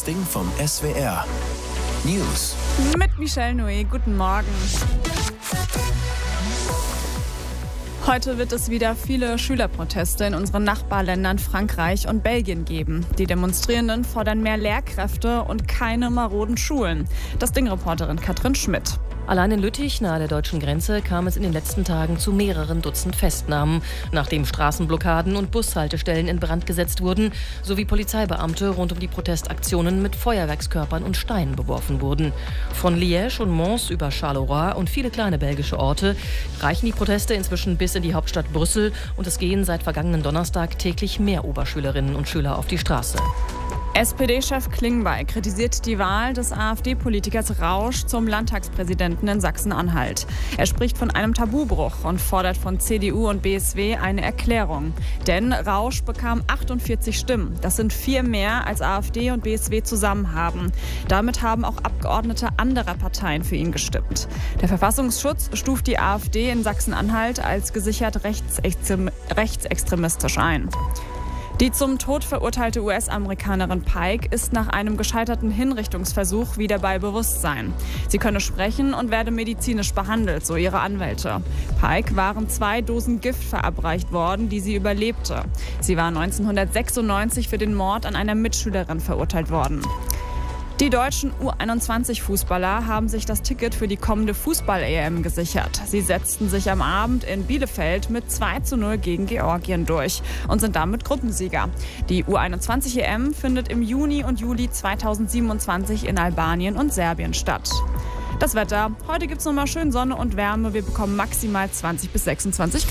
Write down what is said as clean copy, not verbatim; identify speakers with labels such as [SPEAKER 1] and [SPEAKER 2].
[SPEAKER 1] Ding vom SWR. News.
[SPEAKER 2] Mit Michelle Noé, guten Morgen. Heute wird es wieder viele Schülerproteste in unseren Nachbarländern Frankreich und Belgien geben. Die Demonstrierenden fordern mehr Lehrkräfte und keine maroden Schulen. Das Ding-Reporterin Katrin Schmidt.
[SPEAKER 3] Allein in Lüttich, nahe der deutschen Grenze, kam es in den letzten Tagen zu mehreren Dutzend Festnahmen, nachdem Straßenblockaden und Bushaltestellen in Brand gesetzt wurden, sowie Polizeibeamte rund um die Protestaktionen mit Feuerwerkskörpern und Steinen beworfen wurden. Von Liège und Mons über Charleroi und viele kleine belgische Orte reichen die Proteste inzwischen bis in die Hauptstadt Brüssel und es gehen seit vergangenen Donnerstag täglich mehr Oberschülerinnen und Schüler auf die Straße.
[SPEAKER 2] SPD-Chef Klingbeil kritisiert die Wahl des AfD-Politikers Rausch zum Landtagspräsidenten in Sachsen-Anhalt. Er spricht von einem Tabubruch und fordert von CDU und BSW eine Erklärung. Denn Rausch bekam 48 Stimmen. Das sind 4 mehr, als AfD und BSW zusammen haben. Damit haben auch Abgeordnete anderer Parteien für ihn gestimmt. Der Verfassungsschutz stuft die AfD in Sachsen-Anhalt als gesichert rechtsextremistisch ein. Die zum Tod verurteilte US-Amerikanerin Pike ist nach einem gescheiterten Hinrichtungsversuch wieder bei Bewusstsein. Sie könne sprechen und werde medizinisch behandelt, so ihre Anwälte. Pike waren 2 Dosen Gift verabreicht worden, die sie überlebte. Sie war 1996 für den Mord an einer Mitschülerin verurteilt worden. Die deutschen U21-Fußballer haben sich das Ticket für die kommende Fußball-EM gesichert. Sie setzten sich am Abend in Bielefeld mit 2:0 gegen Georgien durch und sind damit Gruppensieger. Die U21-EM findet im Juni und Juli 2027 in Albanien und Serbien statt. Das Wetter. Heute gibt es nochmal schön Sonne und Wärme. Wir bekommen maximal 20 bis 26 Grad.